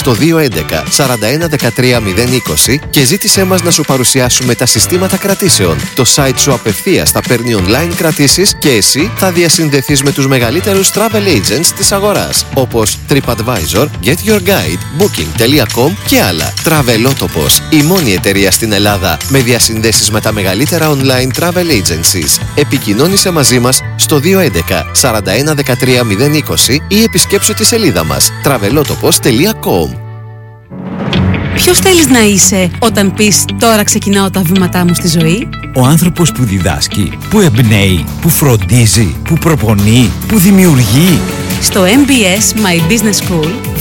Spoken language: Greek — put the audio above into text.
στο 211 41 13 020 και ζήτησέ μας να σου παρουσιάσουμε τα συστήματα κρατήσεων. Το site σου απευθείας θα παίρνει online κρατήσεις και εσύ θα διασυνδεθείς με τους μεγαλύτερους travel agents της αγοράς, όπως TripAdvisor, Get Your Guide, Booking.com και άλλα. Travelotopos, η μόνη εταιρεία στην Ελλάδα με διασυνδέσεις με τα μεγαλύτερα online travel agencies. Επικοινώνησε μαζί μας στο 211 41 13 020 ή επισκέψου τη σελίδα μας travelotopos.com. Ποιος θέλεις να είσαι όταν πεις «Τώρα ξεκινάω τα βήματά μου στη ζωή»? Ο άνθρωπος που διδάσκει, που εμπνέει, που φροντίζει, που προπονεί, που δημιουργεί. Στο MBS My Business School